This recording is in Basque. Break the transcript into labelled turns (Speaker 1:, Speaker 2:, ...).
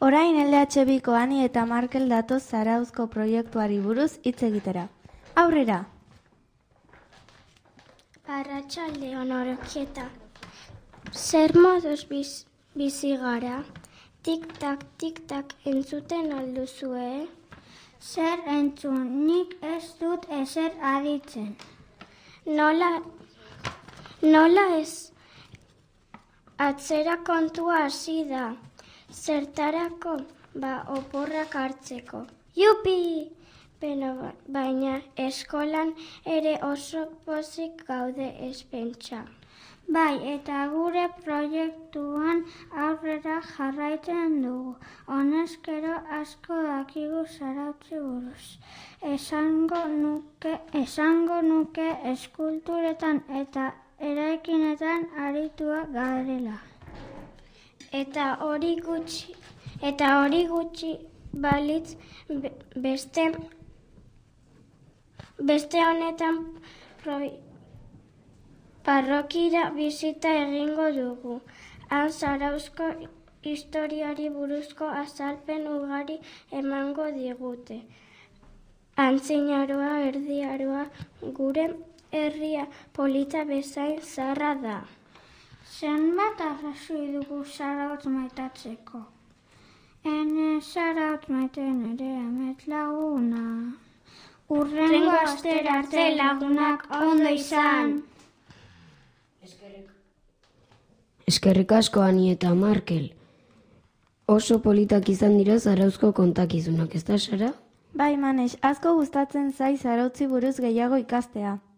Speaker 1: Orain LH Biko Ani eta Markel datoz Zarauzko proiektuari buruz hitz egitera. Aurrera!
Speaker 2: Arratsalde on orokieta. Zer moduz bizi gara? Tik-tak, tik-tak entzuten alduzue?
Speaker 3: Zer entzun, nik ez dut ezer aditzen.
Speaker 2: Nola ez? Atzera kontua hasi da. Zertarako, oporrak hartzeko. Jupi! Baina eskolan ere oso pozik gaude ez pentsa.
Speaker 3: Bai, eta gure proiektuan aurrera jarraitzen dugu. Honezkero asko dakigu Zarautzi buruz. Esango nuke eskulturetan eta eraikinetan arituak garela.
Speaker 2: Eta hori gutxi balitz beste honetan parrokira bizita egingo dugu. Han Zarauzko historiari buruzko azalpen ugari emango digute. Antzinaroa, erdiaroa, gure herria polita bezain zaharra da.
Speaker 3: Zenbat arrazoi dugu Zarautz maitatzeko? Ene Zarautz maiten ere amet laguna. Urrengo astera arte lagunak ondo izan.
Speaker 4: Eskerrik asko Ani eta Markel. Oso politak izan dira Zarauzko kontakizunak, ez da, Sara?
Speaker 1: Bai, Manex, asko gustatzen zai Zarautzi buruz gehiago ikastea.